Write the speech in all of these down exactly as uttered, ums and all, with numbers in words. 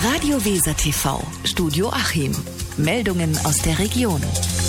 Radio Weser T V, Studio Achim. Meldungen aus der Region.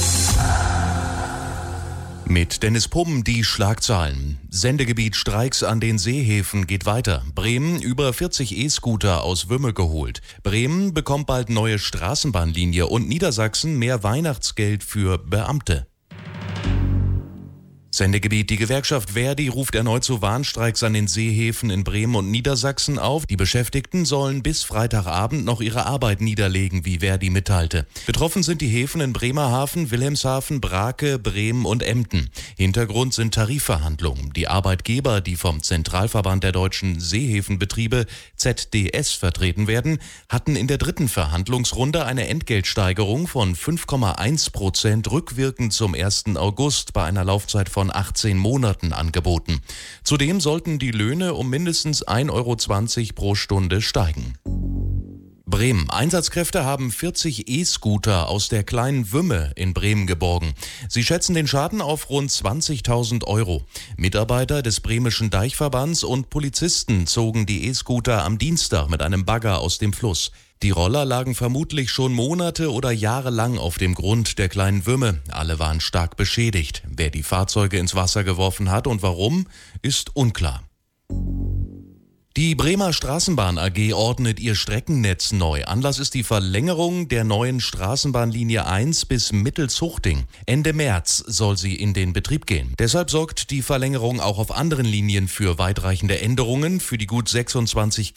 Mit Dennis Pumm die Schlagzeilen. Sendegebiet Streiks an den Seehäfen geht weiter. Bremen über vierzig E-Scooter aus Wümme geholt. Bremen bekommt bald neue Straßenbahnlinie und Niedersachsen mehr Weihnachtsgeld für Beamte. Sendegebiet: Die Gewerkschaft Verdi ruft erneut zu Warnstreiks an den Seehäfen in Bremen und Niedersachsen auf. Die Beschäftigten sollen bis Freitagabend noch ihre Arbeit niederlegen, wie Verdi mitteilte. Betroffen sind die Häfen in Bremerhaven, Wilhelmshaven, Brake, Bremen und Emden. Hintergrund sind Tarifverhandlungen. Die Arbeitgeber, die vom Zentralverband der deutschen Seehäfenbetriebe Z D S vertreten werden, hatten in der dritten Verhandlungsrunde eine Entgeltsteigerung von fünf Komma eins Prozent rückwirkend zum ersten August bei einer Laufzeit von achtzehn Monaten angeboten. Zudem sollten die Löhne um mindestens ein Euro zwanzig pro Stunde steigen. Bremen. Einsatzkräfte haben vierzig E-Scooter aus der kleinen Wümme in Bremen geborgen. Sie schätzen den Schaden auf rund zwanzigtausend Euro. Mitarbeiter des Bremischen Deichverbands und Polizisten zogen die E-Scooter am Dienstag mit einem Bagger aus dem Fluss. Die Roller lagen vermutlich schon Monate oder Jahre lang auf dem Grund der kleinen Wümme. Alle waren stark beschädigt. Wer die Fahrzeuge ins Wasser geworfen hat und warum, ist unklar. Die Bremer Straßenbahn A G ordnet ihr Streckennetz neu. Anlass ist die Verlängerung der neuen Straßenbahnlinie eins bis Mittelzuchting. Ende März soll sie in den Betrieb gehen. Deshalb sorgt die Verlängerung auch auf anderen Linien für weitreichende Änderungen. Für die gut sechsundzwanzig